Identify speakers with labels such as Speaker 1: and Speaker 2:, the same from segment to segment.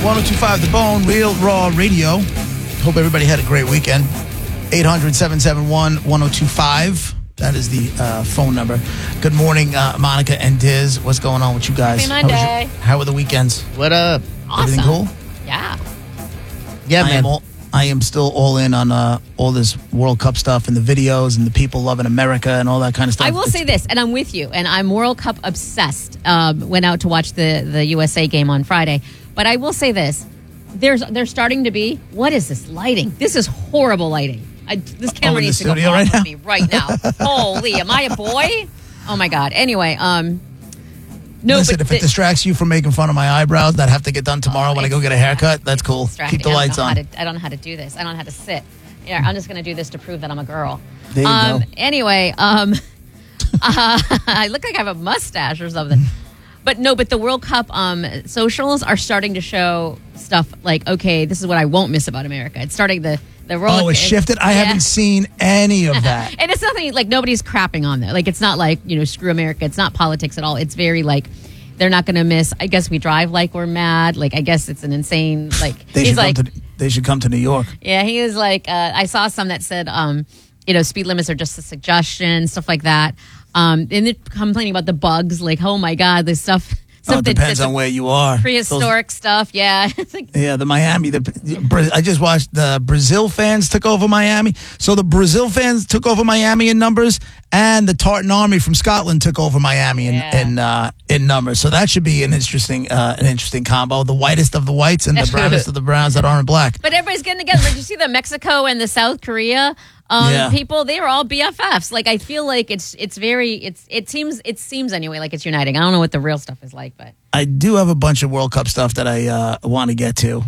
Speaker 1: 1025 The Bone, Real Raw Radio. Hope everybody had a great weekend. 800-771-1025. That is the phone number. Good morning, Monica and Diz. What's going on with you guys?
Speaker 2: Happy Monday.
Speaker 1: How were the weekends?
Speaker 3: What up?
Speaker 2: Awesome.
Speaker 1: Everything cool?
Speaker 2: Yeah.
Speaker 3: Yeah, man.
Speaker 1: I am still all in on all this World Cup stuff and the videos and the people loving America and all that kind of stuff.
Speaker 2: I will say this, and I'm with you, and I'm World Cup obsessed. Went out to watch the USA game on Friday. But I will say this. There's starting to be, what is this lighting? This is horrible lighting. This camera needs to go off of me right now. Holy, am I a boy? Oh, my God. Anyway, no,
Speaker 1: listen,
Speaker 2: but
Speaker 1: if it distracts you from making fun of my eyebrows that have to get done tomorrow when I go get a haircut, that's cool.
Speaker 2: distracting.
Speaker 1: Keep the lights on.
Speaker 2: I don't know how to do this. I don't know how to sit. Yeah, I'm just going to do this to prove that I'm a girl.
Speaker 1: There you go.
Speaker 2: Anyway, I look like I have a mustache or something. But the World Cup socials are starting to show stuff like, okay, this is what I won't miss about America. It's starting the World.
Speaker 1: Oh, it's shifted? I haven't seen any of that.
Speaker 2: And it's nothing like nobody's crapping on there. Like, it's not like, screw America. It's not politics at all. It's very like, they're not going to miss. I guess we drive like we're mad. Like, I guess it's an insane, like,
Speaker 1: they should come to New York.
Speaker 2: Yeah, he was like, I saw some that said, speed limits are just a suggestion, stuff like that. And they're complaining about the bugs, like, oh my God, this stuff.
Speaker 1: It depends on where you are.
Speaker 2: Prehistoric stuff, yeah.
Speaker 1: Yeah, the Miami. I just watched the Brazil fans took over Miami. So the Brazil fans took over Miami in numbers, and the Tartan Army from Scotland took over Miami in numbers. So that should be an interesting combo. The whitest of the whites and the brownest of the browns that aren't black.
Speaker 2: But everybody's getting together. Did you see the Mexico and the South Korea? People, they were all BFFs. Like, I feel like it seems anyway like it's uniting. I don't know what the real stuff is like, but
Speaker 1: I do have a bunch of World Cup stuff that I want to get to.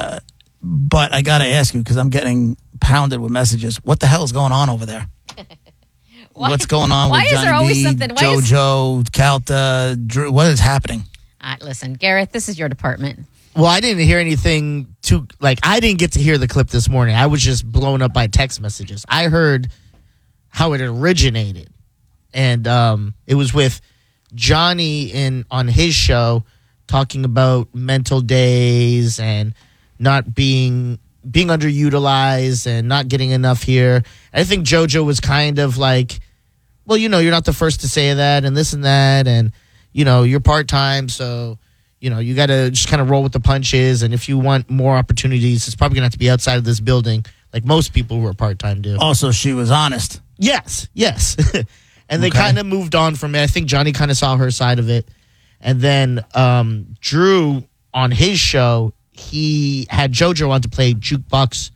Speaker 1: But I got to ask you, because I'm getting pounded with messages. What the hell is going on over there? What's going on with Johnny B, JoJo, Calta, Drew? What is happening?
Speaker 2: Listen, Gareth, this is your department.
Speaker 3: Well, I didn't hear anything I didn't get to hear the clip this morning. I was just blown up by text messages. I heard how it originated. And it was with Johnny on his show talking about mental days and not being underutilized and not getting enough here. I think JoJo was kind of like, well, you're not the first to say that and this and that. And, you're part-time, so... you got to just kind of roll with the punches. And if you want more opportunities, it's probably going to have to be outside of this building, like most people who are part-time do.
Speaker 1: Also, she was honest.
Speaker 3: Yes. And they kind of moved on from it. I think Johnny kind of saw her side of it. And then Drew, on his show, he had JoJo on to play Jacob's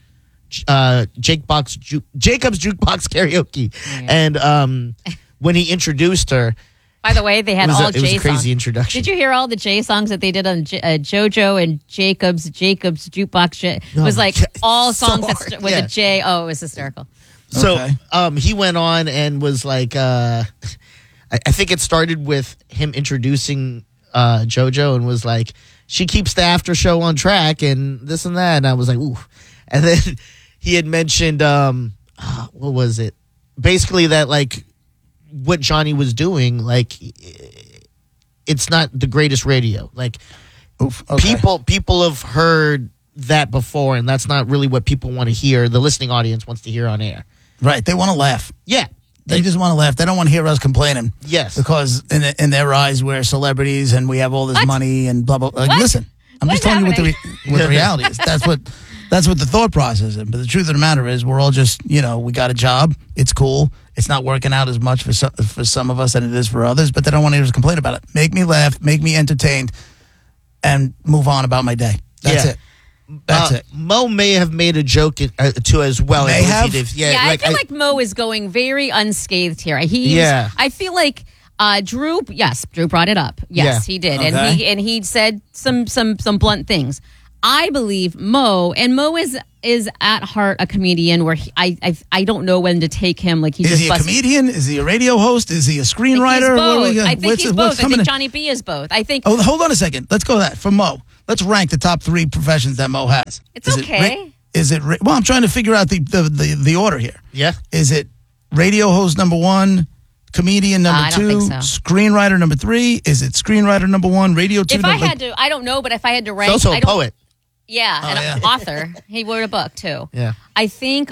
Speaker 3: Jukebox Karaoke. Yeah. And when he introduced her...
Speaker 2: By the way, they had all J songs.
Speaker 3: It was a crazy introduction.
Speaker 2: Did you hear all the J songs that they did on JoJo and Jacob's Jukebox? It was like all songs with a J. Oh, it was hysterical.
Speaker 3: So he went on and was like, I think it started with him introducing JoJo and was like, she keeps the after show on track and this and that. And I was like, ooh. And then he had mentioned, what was it? Basically that like, what Johnny was doing, like, it's not the greatest radio. Like, people have heard that before, and that's not really what people want to hear. The listening audience wants to hear on air.
Speaker 1: Right. They want to laugh.
Speaker 3: Yeah.
Speaker 1: They just want to laugh. They don't want to hear us complaining.
Speaker 3: Yes.
Speaker 1: Because in their eyes, we're celebrities and we have all this money and blah, blah, blah. Like, listen, I'm just telling you what the reality is. That's what the thought process is. But the truth of the matter is we're all just, we got a job. It's cool. It's not working out as much for some of us than it is for others, but they don't want to hear us complain about it. Make me laugh, make me entertained, and move on about my day. That's it. That's it.
Speaker 3: Mo may have made a joke too as well.
Speaker 1: May have?
Speaker 2: Yeah, I feel like Mo is going very unscathed here. I feel like Drew brought it up. Yes, he did. Okay. And he said some blunt things. I believe Mo is at heart a comedian where I don't know when to take him. Like
Speaker 1: is he a comedian? Is he a radio host? Is he a screenwriter?
Speaker 2: I think he's both. I think Johnny B is both. I think.
Speaker 1: Oh, hold on a second. Let's go that for Mo. Let's rank the top 3 professions that Mo has.
Speaker 2: It's okay.
Speaker 1: Well, I'm trying to figure out the order here.
Speaker 3: Yeah.
Speaker 1: Is it radio host number 1? Comedian number 2, screenwriter number 3. Is it screenwriter number 1, radio 2?
Speaker 2: If I had to, I don't know, but if I had to rank,
Speaker 3: he's also a poet.
Speaker 2: Yeah,
Speaker 1: Oh,
Speaker 2: and
Speaker 1: yeah.
Speaker 2: an author. He wrote a book too.
Speaker 3: Yeah.
Speaker 2: I think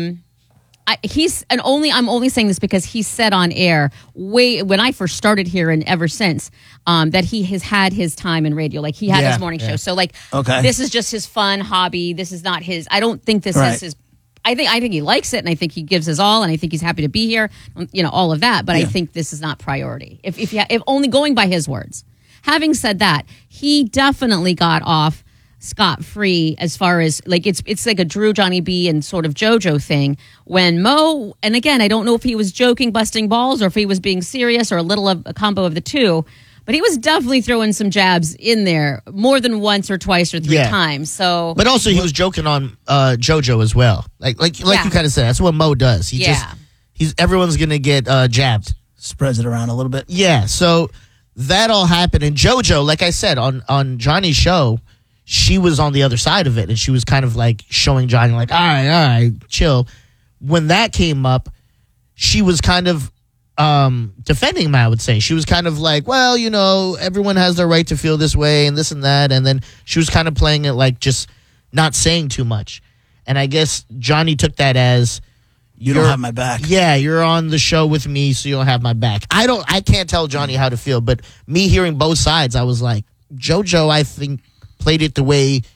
Speaker 2: I'm only saying this because he said on air when I first started here and ever since that he has had his time in radio. Like he had his morning show. So like this is just his fun hobby. This is not his. I don't think this is his. I think he likes it, and I think he gives his all, and I think he's happy to be here. You know, all of that. But I think this is not priority. If only going by his words. Having said that, he definitely got off scot-free as far as like it's like a Drew, Johnny B, and sort of JoJo thing when Mo, and again I don't know if he was joking, busting balls, or if he was being serious, or a little of a combo of the two, but he was definitely throwing some jabs in there more than once or twice or three times. So
Speaker 3: but also he was joking on JoJo as well, like you kind of said, that's what Mo does. He's everyone's gonna get jabbed,
Speaker 1: spreads it around a little bit.
Speaker 3: So that all happened, and JoJo, like I said on Johnny's show, she was on the other side of it, and she was kind of like showing Johnny, like, all right, chill. When that came up, she was kind of defending him, I would say. She was kind of like, well, you know, everyone has their right to feel this way and this and that. And then she was kind of playing it like just not saying too much. And I guess Johnny took that as,
Speaker 1: you don't have my back.
Speaker 3: Yeah, you're on the show with me, so you don't have my back. I can't tell Johnny how to feel, but me hearing both sides, I was like, JoJo, I think, played it the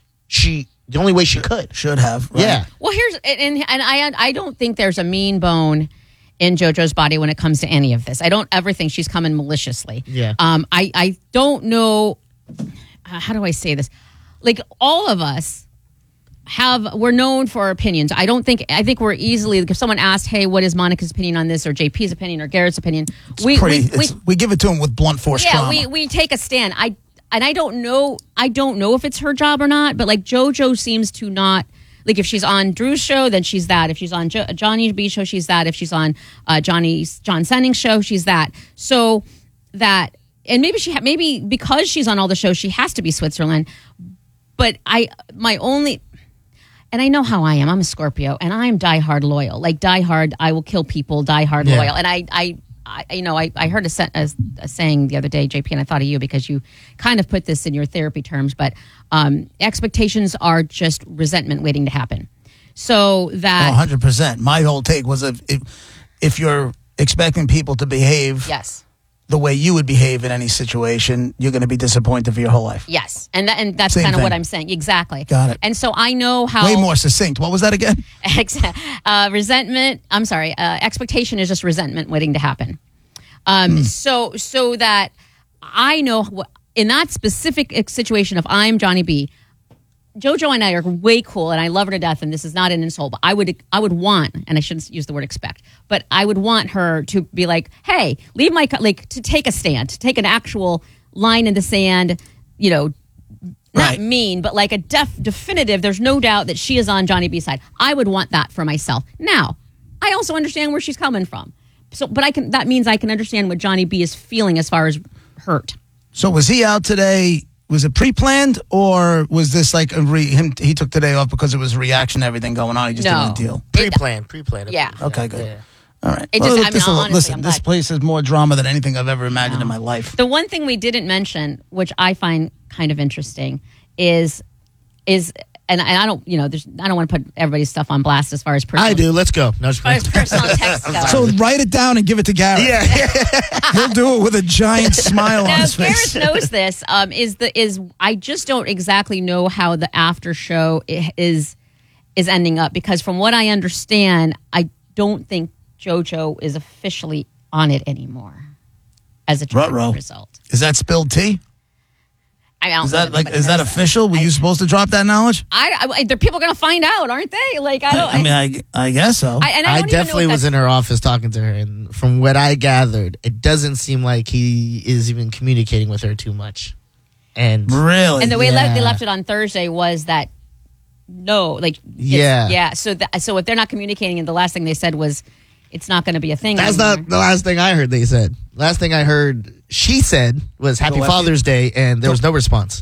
Speaker 3: only way she could.
Speaker 1: Should have. Right?
Speaker 3: Yeah.
Speaker 2: well, and I don't think there's a mean bone in JoJo's body when it comes to any of this. I don't ever think she's coming maliciously.
Speaker 3: Yeah.
Speaker 2: I don't know, how do I say this? Like all of us we're known for our opinions. I think we're easily, if someone asked, hey, what is Monica's opinion on this, or JP's opinion, or Garrett's opinion, we
Speaker 1: give it to them with blunt force trauma.
Speaker 2: Yeah, we take a stand. I don't know if it's her job or not, but like JoJo seems to not, like if she's on Drew's show, then she's that. If she's on Johnny B's show, she's that. If she's on John Senning's show, she's that. So that, and maybe because she's on all the shows, she has to be Switzerland. But and I know how I am. I'm a Scorpio, and I'm diehard loyal. Like diehard, I will kill people. Diehard loyal, and I heard a saying the other day, JP, and I thought of you because you kind of put this in your therapy terms, but expectations are just resentment waiting to happen. So that
Speaker 1: 100%. My whole take was if you're expecting people to behave the way you would behave in any situation, you're going to be disappointed for your whole life.
Speaker 2: Yes, and that's
Speaker 1: Same
Speaker 2: kind of
Speaker 1: thing.
Speaker 2: what I'm saying. Exactly.
Speaker 1: Got it.
Speaker 2: And so I know how
Speaker 1: way more succinct. What was that again?
Speaker 2: Resentment. I'm sorry. Expectation is just resentment waiting to happen. So that I know in that specific situation, if I'm Johnny B, JoJo and I are way cool, and I love her to death, and this is not an insult, but I would want, and I shouldn't use the word expect, but I would want her to be like, hey, leave my, like, to take a stand, to take an actual line in the sand, you know, not mean, but like a definitive, there's no doubt that she is on Johnny B's side. I would want that for myself. Now, I also understand where she's coming from. So, but that means I can understand what Johnny B is feeling as far as hurt.
Speaker 1: So was he out today? Was it pre-planned, or was this like he took today off because it was a reaction to everything going on? He just didn't deal.
Speaker 3: Pre-planned.
Speaker 2: Yeah.
Speaker 1: Okay, good.
Speaker 3: Yeah.
Speaker 1: All right.
Speaker 2: Honestly,
Speaker 1: listen, this place has more drama than anything I've ever imagined in my life.
Speaker 2: The one thing we didn't mention, which I find kind of interesting, is and I don't, I don't want to put everybody's stuff on blast as far as personal.
Speaker 3: I do. Let's go. No,
Speaker 2: as far as personal text goes.
Speaker 1: So write it down and give it to Garrett.
Speaker 3: Yeah.
Speaker 1: He'll do it with a giant smile on
Speaker 2: Now,
Speaker 1: his face.
Speaker 2: Garrett knows this. Is I just don't exactly know how the after show is ending up, because from what I understand, I don't think JoJo is officially on it anymore as a result.
Speaker 1: Is that spilled tea? Is that official? Were you supposed to drop that knowledge?
Speaker 2: People are going to find out, aren't they? Like
Speaker 1: I guess so.
Speaker 3: I definitely was in her office talking to her, and from what I gathered, it doesn't seem like he is even communicating with her too much. And
Speaker 1: really,
Speaker 2: and the way they left it on Thursday was that so if they're not communicating, and the last thing they said was, it's not going to be a thing.
Speaker 3: That's
Speaker 2: anymore.
Speaker 3: not the last thing I heard they said. Last thing I heard she said was Happy Father's Day, and there was no response.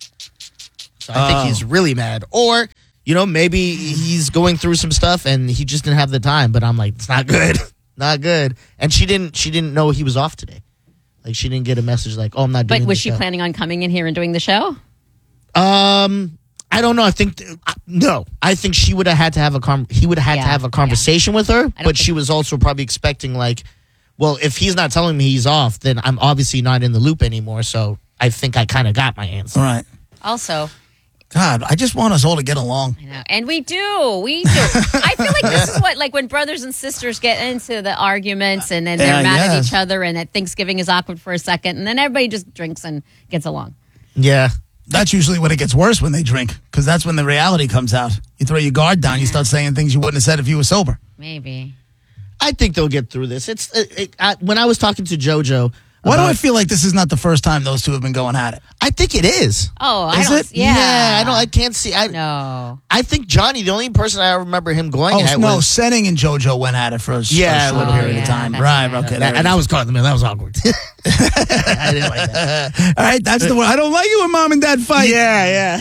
Speaker 3: So I think he's really mad. Or, maybe he's going through some stuff and he just didn't have the time. But I'm like, it's not good. Not good. And she didn't know he was off today. Like, she didn't get a message like, oh, I'm not doing
Speaker 2: But was
Speaker 3: the
Speaker 2: she
Speaker 3: show.
Speaker 2: planning on coming in here and doing the show?
Speaker 3: I I don't know. I think no. I think she would have had to have he would have had to have a conversation with her, but she was also probably expecting like, well, if he's not telling me he's off, then I'm obviously not in the loop anymore. So I think I kind of got my answer.
Speaker 1: All right.
Speaker 2: Also,
Speaker 1: God, I just want us all to get along.
Speaker 2: I know. And we do. I feel like this is what, like when brothers and sisters get into the arguments and then they're mad at each other and at Thanksgiving is awkward for a second and then everybody just drinks and gets along.
Speaker 3: Yeah.
Speaker 1: That's usually when it gets worse when they drink because that's when the reality comes out. You throw your guard down, you start saying things you wouldn't have said if you were sober.
Speaker 2: Maybe.
Speaker 3: I think they'll get through this. When I was talking to JoJo.
Speaker 1: Why do I feel like this is not the first time those two have been going at it?
Speaker 3: I think it is.
Speaker 2: Oh,
Speaker 1: is it?
Speaker 2: Yeah.
Speaker 3: Yeah, I can't see.
Speaker 2: No.
Speaker 3: I think Johnny, the only person I remember him going at was...
Speaker 1: Senning and JoJo went at it for a short period of time. Right, okay.
Speaker 3: And I was caught in the middle. That was awkward. I didn't like that.
Speaker 1: All right, that's the one. I don't like it when mom and dad fight.
Speaker 3: Yeah.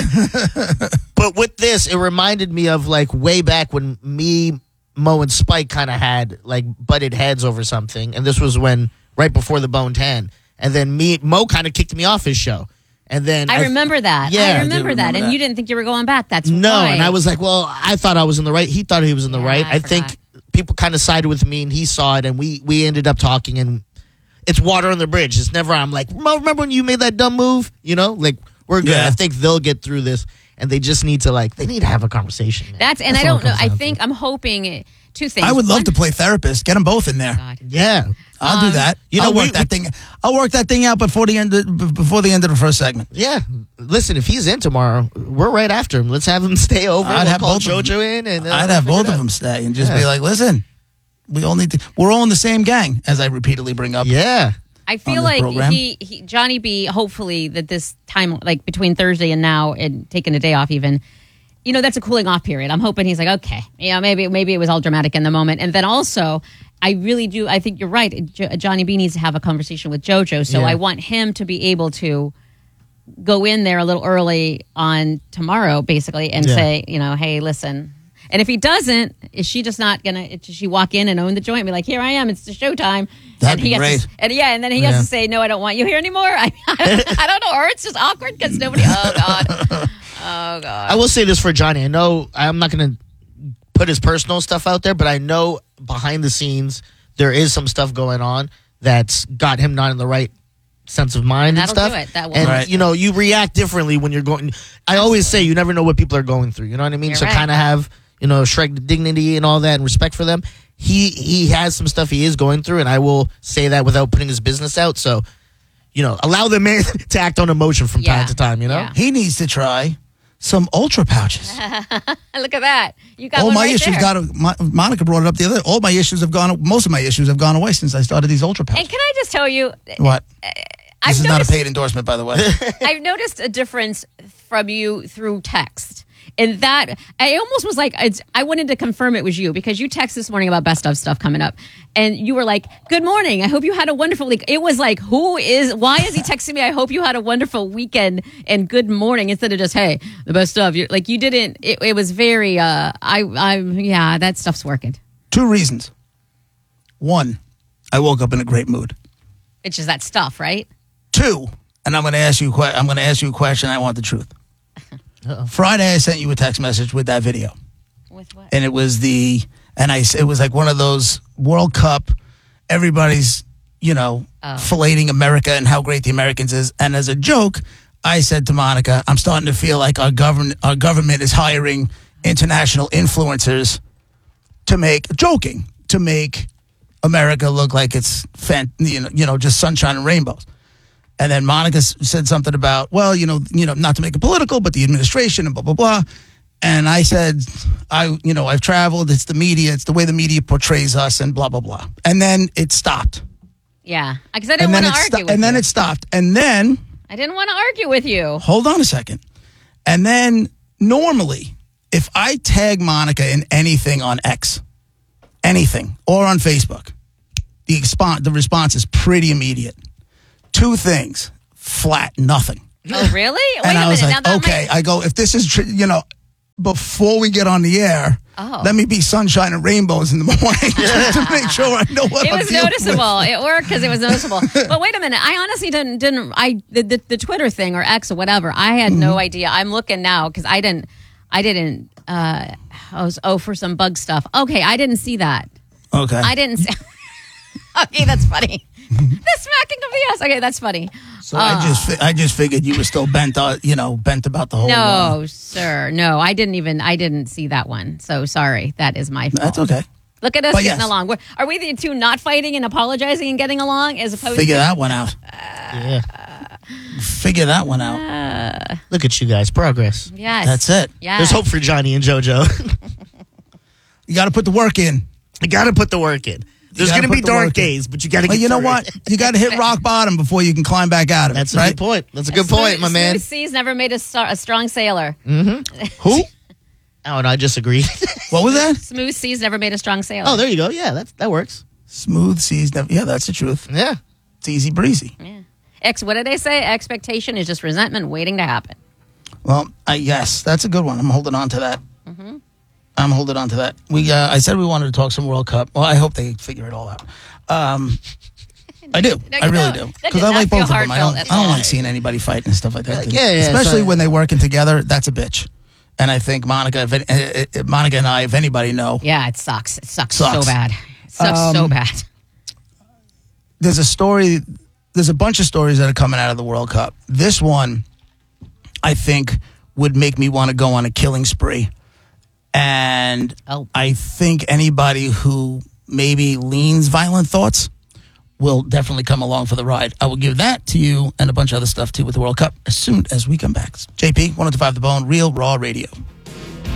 Speaker 3: But with this, it reminded me of like way back when me, Mo, and Spike kind of had like butted heads over something. And this was when... right before the Bone 10. And then Mo kind of kicked me off his show. And then
Speaker 2: I remember that.
Speaker 3: Yeah,
Speaker 2: I remember that. And you didn't think you were going back. That's
Speaker 3: no.
Speaker 2: why.
Speaker 3: And I was like, well, I thought I was in the right. He thought he was in the right. I think people kind of sided with me and he saw it and we ended up talking and it's water on the bridge. It's never, I'm like, remember when you made that dumb move? You know, like we're good.
Speaker 1: Yeah.
Speaker 3: I think they'll get through this and they just need to they need to have a conversation. Man.
Speaker 2: That's I don't know. I think I'm hoping two things.
Speaker 1: I would love to play therapist. Get them both in there.
Speaker 2: God.
Speaker 3: Yeah.
Speaker 1: I'll do that. I'll work that thing out before the end of the first segment.
Speaker 3: Yeah. Listen, if he's in tomorrow, we're right after him. Let's have him stay over.
Speaker 1: I'd have
Speaker 3: call
Speaker 1: both
Speaker 3: JoJo in, and
Speaker 1: I'd have both of them stay and just be like, listen, we're all in the same gang, as I repeatedly bring up.
Speaker 3: Yeah.
Speaker 2: I feel like Johnny B, hopefully that this time, like between Thursday and now and taking a day off even, that's a cooling off period. I'm hoping he's like, okay, maybe it was all dramatic in the moment. And then also, I really do, I think you're right. Johnny B needs to have a conversation with JoJo. So I want him to be able to go in there a little early on tomorrow, basically, and say, hey, listen. And if he doesn't, is she just not going to, she walk in and own the joint and be like, here I am, it's the showtime.
Speaker 1: That'd be great.
Speaker 2: And then he has to say, no, I don't want you here anymore. I don't know. Or it's just awkward because nobody, oh, God. Oh, God.
Speaker 3: I will say this for Johnny. I know I'm not going to put his personal stuff out there, but I know behind the scenes there is some stuff going on that's got him not in the right sense of mind and stuff.
Speaker 2: Do it. That will
Speaker 3: and, you react differently when you're going. I always say you never know what people are going through. You know what I mean?
Speaker 2: You're
Speaker 3: so
Speaker 2: right.
Speaker 3: kind of have, strike dignity and all that and respect for them. He has some stuff he is going through, and I will say that without putting his business out. So, allow the man to act on emotion from time to time,
Speaker 2: Yeah.
Speaker 1: He needs to try some Ultra pouches.
Speaker 2: Look at that. You got
Speaker 1: all
Speaker 2: one
Speaker 1: my
Speaker 2: right
Speaker 1: issues
Speaker 2: there.
Speaker 1: Monica brought it up the other day. All my issues have gone, most of my issues have gone away since I started these Ultra pouches.
Speaker 2: And can I just tell you?
Speaker 1: What? This is not a paid endorsement, by the way.
Speaker 2: I've noticed a difference from you through text. And that, I almost was like, I wanted to confirm it was you because you texted this morning about best of stuff coming up. And you were like, good morning. I hope you had a wonderful week. It was like, why is he texting me? I hope you had a wonderful weekend and good morning instead of just, hey, the best of. You didn't, it was very, that stuff's working.
Speaker 1: 2 reasons. 1, I woke up in a great mood.
Speaker 2: It's just that stuff, right?
Speaker 1: 2, and I'm going to ask you a question. I want the truth. Friday, I sent you a text message with that video.
Speaker 2: With what?
Speaker 1: And it was it was like one of those World Cup, everybody's, filleting America and how great the Americans is. And as a joke, I said to Monica, I'm starting to feel like our government is hiring international influencers to make America look like it's just sunshine and rainbows. And then Monica said something about, well, not to make it political, but the administration and blah, blah, blah. And I said, I've traveled. It's the media. It's the way the media portrays us and blah, blah, blah. And then it stopped.
Speaker 2: Yeah. Because I didn't want to argue with you.
Speaker 1: And then it stopped. And then.
Speaker 2: I didn't want to argue with you.
Speaker 1: Hold on a second. And then normally, if I tag Monica in anything on X, anything, or on Facebook, the response is pretty immediate. 2 things, flat, nothing.
Speaker 2: Oh, really? Wait
Speaker 1: and
Speaker 2: a
Speaker 1: I was
Speaker 2: minute.
Speaker 1: like, okay. I go, if this is, before we get on the air,
Speaker 2: Oh.
Speaker 1: Let me be sunshine and rainbows in the morning just to make sure I know what
Speaker 2: It
Speaker 1: I'm
Speaker 2: was
Speaker 1: dealing
Speaker 2: noticeable.
Speaker 1: with.
Speaker 2: It worked because it was noticeable. But wait a minute. I honestly didn't. The Twitter thing or X or whatever. I had no idea. I'm looking now because I didn't. I was for some bug stuff. Okay, I didn't see that.
Speaker 1: Okay.
Speaker 2: I didn't see. Okay, that's funny. The smacking of the ass. Okay, that's funny.
Speaker 1: So I just figured you were still bent about the whole.
Speaker 2: No, sir. No, I didn't see that one. So sorry. That is my fault.
Speaker 1: That's okay.
Speaker 2: Look at us
Speaker 1: But
Speaker 2: getting
Speaker 1: yes.
Speaker 2: along. Are we the two not fighting and apologizing and getting along as opposed
Speaker 1: Figure
Speaker 2: to
Speaker 1: that one out.
Speaker 3: Yeah.
Speaker 1: Figure that one out.
Speaker 3: Look at you guys. Progress.
Speaker 2: Yes.
Speaker 1: That's it.
Speaker 2: Yes.
Speaker 3: There's hope for Johnny and JoJo.
Speaker 1: You got to put the work in.
Speaker 3: You got to put the work in. There's
Speaker 1: gotta
Speaker 3: going to be
Speaker 1: put the work
Speaker 3: dark
Speaker 1: in.
Speaker 3: days, but you got to
Speaker 1: But
Speaker 3: get
Speaker 1: you know
Speaker 3: through
Speaker 1: what?
Speaker 3: it.
Speaker 1: You got to hit rock bottom before you can climb back out of
Speaker 3: That's
Speaker 1: it.
Speaker 3: a
Speaker 1: Right?
Speaker 3: good point. That's a good point, my man.
Speaker 2: Smooth seas never made a strong sailor.
Speaker 1: Who?
Speaker 3: Oh, and I just agreed.
Speaker 1: What was that?
Speaker 2: Smooth seas never made a strong sailor.
Speaker 3: Oh, there you go. Yeah, that works.
Speaker 1: Smooth seas. Yeah, that's the truth.
Speaker 3: Yeah.
Speaker 1: It's easy breezy.
Speaker 2: Yeah. What did they say? Expectation is just resentment waiting to happen.
Speaker 1: Well, yes, that's a good one. I'm holding on to that. I'm holding on to that. I said we wanted to talk some World Cup. Well, I hope they figure it all out. I do.
Speaker 2: No,
Speaker 1: I
Speaker 2: you
Speaker 1: really
Speaker 2: don't.
Speaker 1: do.
Speaker 2: That
Speaker 1: Because
Speaker 2: did
Speaker 1: I
Speaker 2: not
Speaker 1: like
Speaker 2: feel
Speaker 1: both of them. I
Speaker 2: heartfelt at
Speaker 1: don't
Speaker 2: all.
Speaker 1: like seeing anybody fight and stuff like that.
Speaker 3: Yeah,
Speaker 1: Especially
Speaker 3: so-
Speaker 1: when they working together. That's a bitch. And I think Monica and I, if anybody know,
Speaker 2: Yeah, it sucks. It sucks so
Speaker 1: Sucks.
Speaker 2: bad. It sucks so bad.
Speaker 1: there's a bunch of stories that are coming out of the World Cup. This one, I think, would make me want to go on a killing spree. And
Speaker 2: Oh.
Speaker 1: I think anybody who maybe leans violent thoughts will definitely come along for the ride. I will give that to you and a bunch of other stuff too with the World Cup as soon as we come back. JP, 105 The Bone, Real Raw Radio.